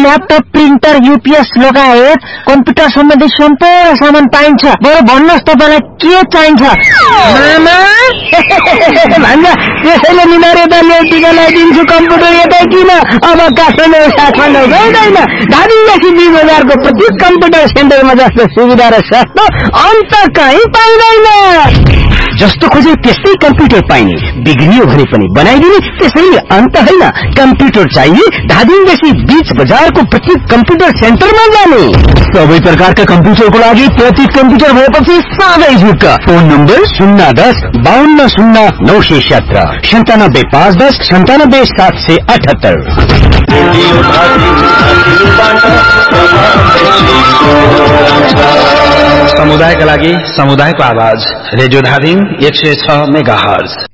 Laptop printer UPS लगायत computer सम्बन्धी सम्पूर्ण सामान पाइन्छ। बरु भन्नुहोस् तपाईँलाई के चाहिन्छ? मामा भन्छ त्यसैले निनारेता टिका लगाइदिन्छु। कम्प्युटर यतै किन अब काठमाडौँ साथमा नगइँदैन। धादिङदेखि 20,000 को प्रत्येक कम्प्युटर सेन्टरमा जस्तो सुविधा र सस्तो अन्त कहीँ पाइँदैन। जस्तो खोजे त्यस्तै कम्प्युटर पाइने, बिग्रियो भने पनि बनाइदिने, त्यसैले अन्त होइन। कम्प्युटर चाहिए धादिङदेखि बीच बजारको प्रत्येक कम्प्युटर सेन्टरमा जाने। सबै प्रकारका कम्प्युटरको लागि प्रत्येक कम्प्युटर भएपछि साधै झुक्क। Phone number 010-520917 97-510 97-778। समुदायका लागि समुदायको आवाज रेडियो धादिङ 106 मेगाहर्ज।